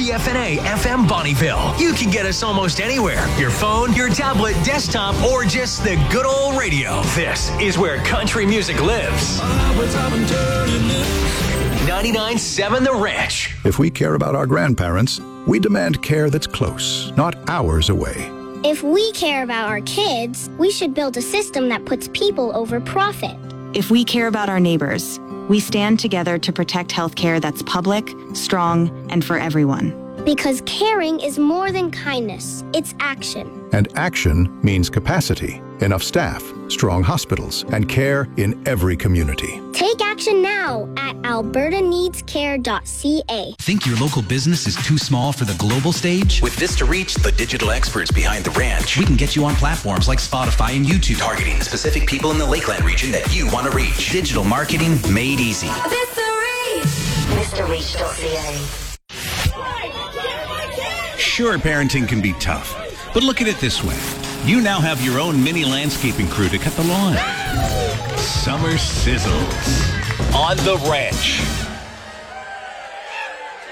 CFNA FM Bonnieville. You can get us almost anywhere. Your phone, your tablet, desktop, or just the good old radio. This is where country music lives. 99.7 The Ranch. If we care about our grandparents, we demand care that's close, not hours away. If we care about our kids, we should build a system that puts people over profit. If we care about our neighbors, we stand together to protect healthcare that's public, strong, and for everyone. Because caring is more than kindness, it's action. And action means capacity, enough staff, strong hospitals, and care in every community. Take action now at albertaneedscare.ca. Think your local business is too small for the global stage? With Vista Reach, the digital experts behind the ranch, We can get you on platforms like Spotify and YouTube. targeting specific people in the Lakeland region that you want to reach. Digital marketing made easy. MrReach.ca. Sure, parenting can be tough, but look at it this way. You now have your own mini landscaping crew to cut the lawn. Summer sizzles on the ranch.